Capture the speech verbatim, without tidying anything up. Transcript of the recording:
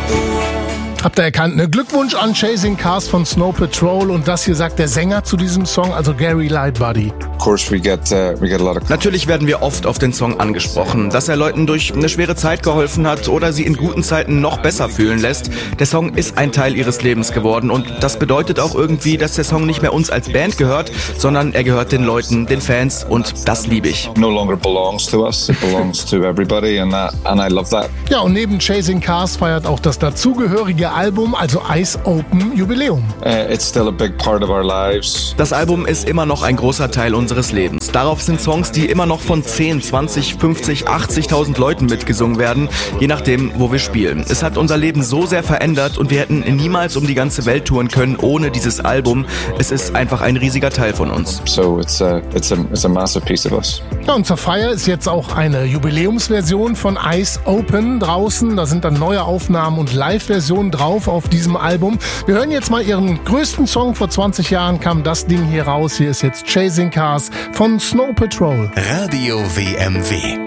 Habt ihr erkannt, ne? Glückwunsch an Chasing Cars von Snow Patrol, und das hier sagt der Sänger zu diesem Song, also Gary Lightbody. Natürlich werden wir oft auf den Song angesprochen, dass er Leuten durch eine schwere Zeit geholfen hat oder sie in guten Zeiten noch besser fühlen lässt. Der Song ist ein Teil ihres Lebens geworden, und das bedeutet auch irgendwie, dass der Song nicht mehr uns als Band gehört, sondern er gehört den Leuten, den Fans, und das liebe ich. No longer belongs to us, it belongs to everybody, and that, and I love that. Ja, und neben Chasing Cars feiert auch das dazugehörige Album, also Eyes Open, Jubiläum. Uh, it's still a big part of our lives. Das Album ist immer noch ein großer Teil unseres Lebens. Darauf sind Songs, die immer noch von zehn, zwanzig, fünfzig, achtzigtausend Leuten mitgesungen werden, je nachdem, wo wir spielen. Es hat unser Leben so sehr verändert, und wir hätten niemals um die ganze Welt touren können ohne dieses Album. Es ist einfach ein riesiger Teil von uns. So it's a, it's a, it's a massive piece of us. Ja, und zur Feier ist jetzt auch eine Jubiläumsversion von Eyes Open draußen. Da sind dann neue Aufnahmen und Live-Versionen drauf auf diesem Album. Wir hören jetzt mal ihren größten Song. Vor zwanzig Jahren kam das Ding hier raus. Hier ist jetzt Chasing Cars von Snow Patrol. Radio W M W.